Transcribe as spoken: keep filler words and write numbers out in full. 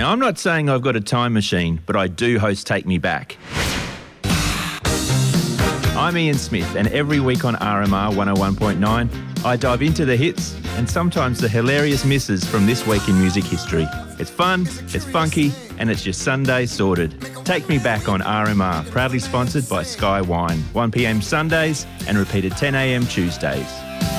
Now, I'm not saying I've got a time machine, but I do host Take Me Back. I'm Ian Smith, and every week on R M R one oh one point nine, I dive into the hits and sometimes the hilarious misses from this week in music history. It's fun, it's funky, and it's your Sunday sorted. Take Me Back on R M R, proudly sponsored by Sky Wine. one p m Sundays and repeated ten a m Tuesdays.